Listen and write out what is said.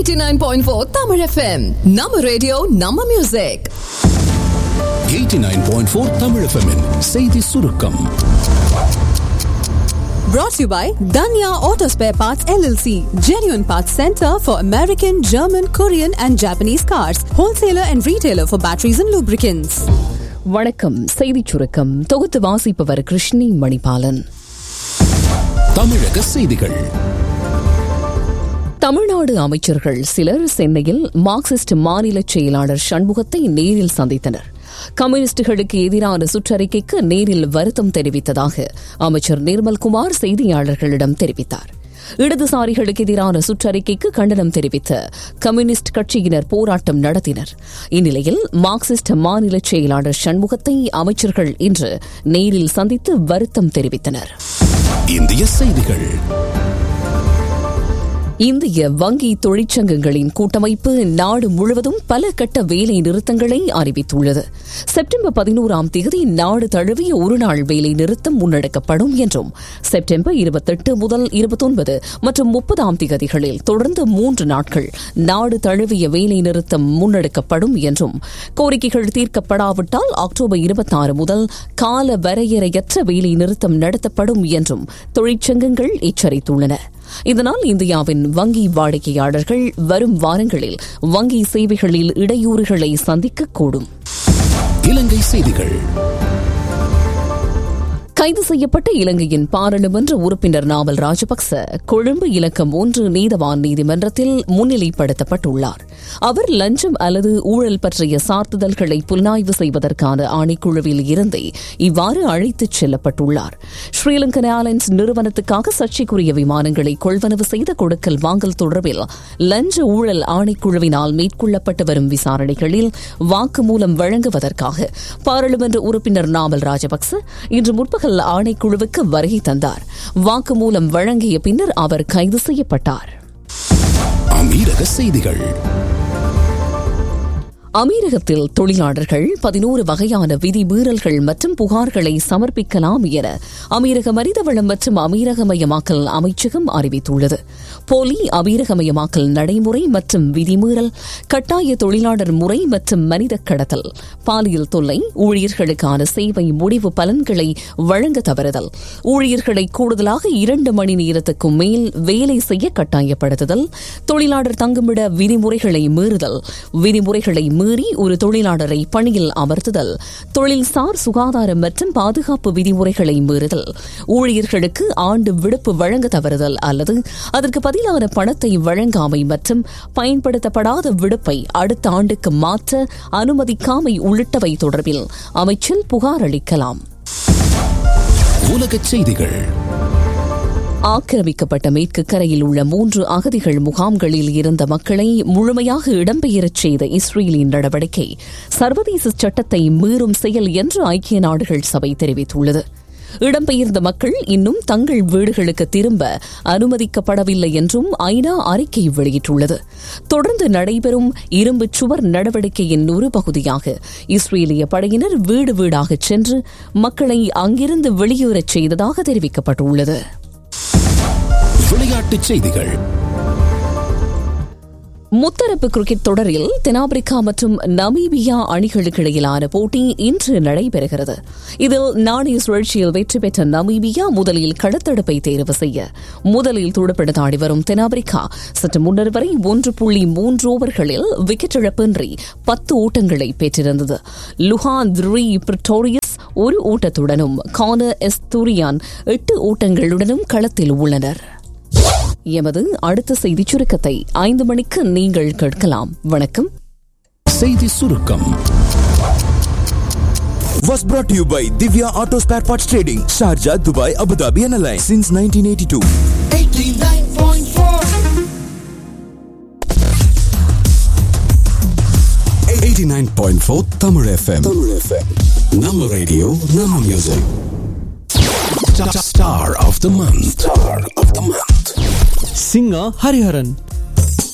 89.4 Tamil FM. Nama radio, Nama music. 89.4 Tamil FM -in செய்தி சுருக்கம். Brought to you by Danya Auto Spare Parts LLC, genuine parts center for American, German, Korean and Japanese cars, wholesaler and retailer for batteries and lubricants. வணக்கம். செய்திச் சுருக்கம் தொகுத்து வாசிப்பவர் கிருஷ்ணி மணிபாலன். தமிழக செய்திகள். தமிழ்நாடு அமைச்சர்கள் சிலர் சென்னையில் மார்க்சிஸ்ட் மாநில செயலாளர் சண்முகத்தை நேரில் சந்தித்தனர். கம்யூனிஸ்டுகளுக்கு எதிரான சுற்றறிக்கைக்கு நேரில் வருத்தம் தெரிவித்ததாக அமைச்சர் நிர்மல்குமார் செய்தியாளர்களிடம் தெரிவித்தார். இடதுசாரிகளுக்கு எதிரான சுற்றறிக்கைக்கு கண்டனம் தெரிவித்த கம்யூனிஸ்ட் கட்சியினர் போராட்டம் நடத்தினர். இந்நிலையில் மார்க்சிஸ்ட் மாநில செயலாளர் சண்முகத்தை அமைச்சர்கள் இன்று நேரில் சந்தித்து வருத்தம் தெரிவித்தனர். இந்திய செய்திகள். இந்திய வங்கி தொழிற்சங்கங்களின் கூட்டமைப்பு நாடு முழுவதும் பல கட்ட வேலை நிறுத்தங்களை அறிவித்துள்ளது. செப்டம்பர் 11 நாடு தழுவிய ஒருநாள் வேலை நிறுத்தம் முன்னெடுக்கப்படும் என்றும், செப்டம்பர் 28 முதல் 29 மற்றும் 30 தொடர்ந்து 3 நாட்கள் நாடு தழுவிய வேலை நிறுத்தம் முன்னெடுக்கப்படும் என்றும், கோரிக்கைகள் தீர்க்கப்படாவிட்டால் அக்டோபர் 26 முதல் கால வரையறையற்ற வேலை நிறுத்தம் நடத்தப்படும் என்றும் தொழிற்சங்கங்கள் எச்சரித்துள்ளன. இதனால் இந்தியாவின் வங்கி வாடிக்கையாளர்கள் வரும் வாரங்களில் வங்கி சேவைகளில் இடையூறுகளை சந்திக்கக்கூடும். இலங்கை செய்திகள். கைது செய்யப்பட்ட இலங்கையின் பாராளுமன்ற உறுப்பினர் நாமல் ராஜபக்ச கொழும்பு இலக்கம் 1 நீதவான் நீதிமன்றத்தில் முன்னிலைப்படுத்தப்பட்டுள்ளார். அவர் லஞ்சம் அல்லது ஊழல் பற்றிய சார்த்துதல்களை புலனாய்வு செய்வதற்கான ஆணைக்குழுவில் இருந்தே இவ்வாறு அழைத்துச் செல்லப்பட்டுள்ளார். ஸ்ரீலங்கன் ஏர்லைன்ஸ் நிறுவனத்துக்காக சர்ச்சைக்குரிய விமானங்களை கொள்வனவு செய்த கொடுக்கல் வாங்கல் தொடர்பில் லஞ்ச ஊழல் ஆணைக்குழுவினால் மேற்கொள்ளப்பட்டு வரும் விசாரணைகளில் வாக்குமூலம் வழங்குவதற்காக பாராளுமன்ற உறுப்பினர் நாமல் ராஜபக்ச இன்று முற்பகல் ஆணைக்குழுவுக்கு வருகை தந்தார். வாக்குமூலம் வழங்கிய பின்னர் அவர் கைது செய்யப்பட்டார். அமீரக செய்திகள். அமீரகத்தில் தொழிலாளர்கள் 11 வகையான விதிமீறல்கள் மற்றும் புகார்களை சமர்ப்பிக்கலாம் என அமீரக மனிதவளம் மற்றும் அமீரகமயமாக்கல் அமைச்சகம் அறிவித்துள்ளது. போலி அமீரகமயமாக்கல் நடைமுறை மற்றும் விதிமீறல், கட்டாய தொழிலாளர் முறை மற்றும் மனித கடத்தல், பாலியல் தொல்லை, ஊழியர்களுக்கான சேவை முடிவு பலன்களை வழங்க தவறுதல், ஊழியர்களை கூடுதலாக 2 மணி நேரத்துக்கும் மேல் வேலை செய்ய கட்டாயப்படுத்துதல், தொழிலாளர் தங்குமிட விதிமுறைகளை மீறுதல், விதிமுறைகளை மீறி ஒரு தொழிலாளரை பணியில் அமர்த்துதல், தொழில்சார் சுகாதாரம் மற்றும் பாதுகாப்பு விதிமுறைகளை மீறுதல், ஊழியர்களுக்கு ஆண்டு விடுப்பு வழங்க தவறுதல் அல்லது அதற்கு பதிலான பணத்தை வழங்காமை மற்றும் பயன்படுத்தப்படாத விடுப்பை அடுத்த ஆண்டுக்கு மாற்ற அனுமதிக்காமை உள்ளிட்டவை தொடர்பில் அமைச்சில் புகார் அளிக்கலாம். உலகச் செய்திகள். ஆக்கிரமிக்கப்பட்ட மேற்கு கரையில் உள்ள 3 அகதிகள் முகாம்களில் இருந்த மக்களை முழுமையாக இடம்பெயரச் செய்த இஸ்ரேலின் நடவடிக்கை சர்வதேச சட்டத்தை மீறும் செயல் என்று ஐக்கிய நாடுகள் சபை தெரிவித்துள்ளது. இடம்பெயர்ந்த மக்கள் இன்னும் தங்கள் வீடுகளுக்கு திரும்ப அனுமதிக்கப்படவில்லை என்றும் ஐநா அறிக்கை வெளியிட்டுள்ளது. தொடர்ந்து நடைபெறும் இரும்பு சுவர் நடவடிக்கையின் ஒரு பகுதியாக இஸ்ரேலிய படையினர் வீடு வீடாக சென்று மக்களை அங்கிருந்து வெளியேறச் செய்ததாக தெரிவிக்கப்பட்டுள்ளது. விளையாட்டுச் செய்திகள். முத்தரப்பு கிரிக்கெட் தொடரில் தென்னாப்பிரிக்கா மற்றும் நமீபியா அணிகளுக்கு இடையிலான போட்டி இன்று நடைபெறுகிறது. இதில் நாணய சுழற்சியில் வெற்றி பெற்ற நமீபியா முதலில் களத்தடுப்பை தேர்வு செய்ய முதலில் துடுப்படுத்த ஆடி வரும் தென்னாப்பிரிக்கா சற்று முன்னர் வரை 1.3 ஓவர்களில் விக்கெட் இழப்பின்றி 10 ஓட்டங்களை பெற்றிருந்தது. லுஹான் த்ரீ பிரிட்டோரியஸ் 1 ஓட்டத்துடனும் கானர் எஸ்தூரியான் 8 ஓட்டங்களுடனும் களத்தில் உள்ளனர். எமது அடுத்த செய்திச் சுருக்கத்தை 5 மணிக்கு நீங்கள் கேட்கலாம். வணக்கம். செய்தி சுருக்கம் was brought to you by Divya Auto Spare Parts Trading, Sharjah, Dubai, Abu Dhabi and Alliance since 1982. 89.4 Tamil FM. Nama radio, Nama music. Star of the month. Singer Hariharan.